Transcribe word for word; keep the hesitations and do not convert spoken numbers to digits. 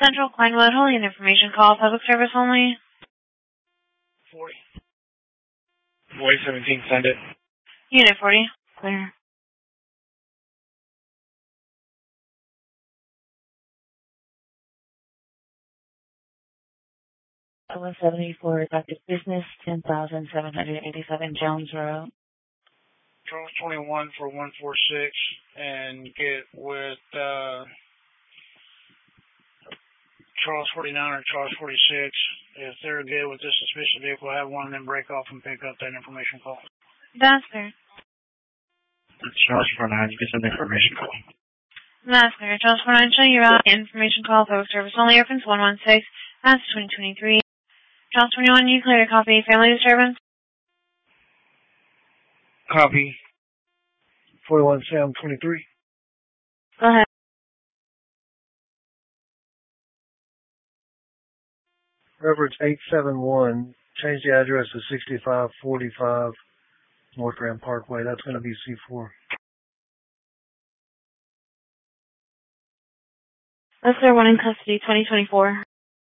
Central Kleinwood, holding an information call, public service only. forty. forty seventeen, send it. Unit forty, clear. one seventy-four, effective business, ten thousand seven hundred eighty-seven Jones Road. Charles twenty-one for one four six, and get with uh, Charles forty-nine or Charles forty-six. If they're good with this suspicious vehicle, have one of them break off and pick up that information call. That's clear. Charles forty-nine, you can send the information call. That's clear. Charles forty-nine, show you out. Information call, public service only, reference one one six, that's twenty twenty-three. Charles twenty-one, you clear to copy family disturbance? Copy. forty-one Sam twenty-three. Go ahead. Reference eight seven one. Change the address to sixty-five forty-five North Grand Parkway. That's going to be C four. That's clear, one in custody, twenty twenty-four.